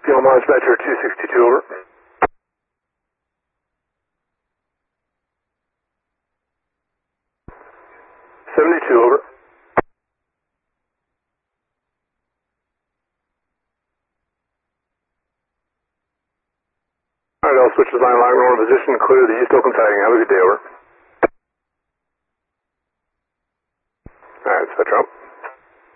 Omaha Dispatcher 262, over. 72, over. Alright, I'll switch to line normal position, clear the East Oakland siding. Have a good day, over. Alright, Spectrum.